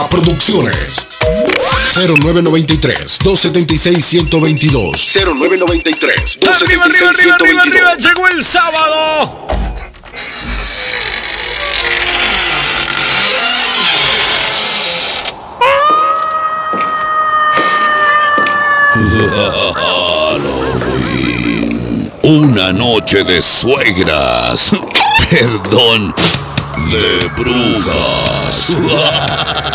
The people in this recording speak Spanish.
Producciones 0993-276-122 Arriba, arriba, arriba, arriba, arriba, llegó el sábado. Una noche de suegras. Perdón, de brujas.